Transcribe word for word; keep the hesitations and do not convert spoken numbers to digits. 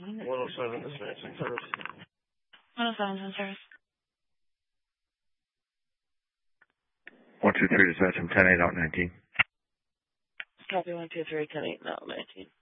one oh seven dispatching service. one oh seven service. one two three dispatch from ten eight out nineteen. Copy one two three ten eight out nineteen.